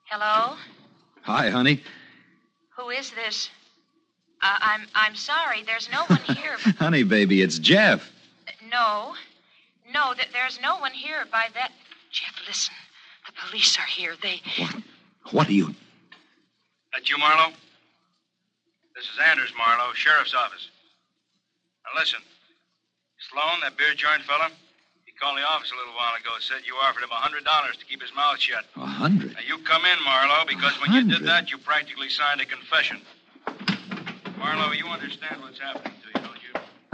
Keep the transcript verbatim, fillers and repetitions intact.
Hello? Hi, honey. Who is this? Uh, I'm I'm sorry. There's no one here. Honey, baby, it's Jeff. No. No, th- there's no one here by that... Jeff, listen. The police are here. They... What? What are you... That you, Marlowe? This is Anders, Marlowe, Sheriff's Office. Now listen. Sloan, that beer joint fella, he called the office a little while ago, said you offered him a hundred dollars to keep his mouth shut. A hundred? Now you come in, Marlowe, because when you did that, you practically signed a confession. Marlowe, you understand what's happening.